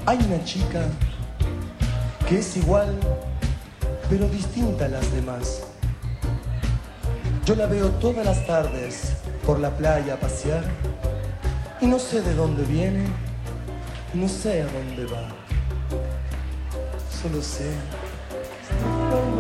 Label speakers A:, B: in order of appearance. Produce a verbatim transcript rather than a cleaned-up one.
A: Hay una chica que es igual, pero distinta a las demás. Yo la veo todas las tardes por la playa a pasear y no sé de dónde viene, no sé a dónde va. Solo sé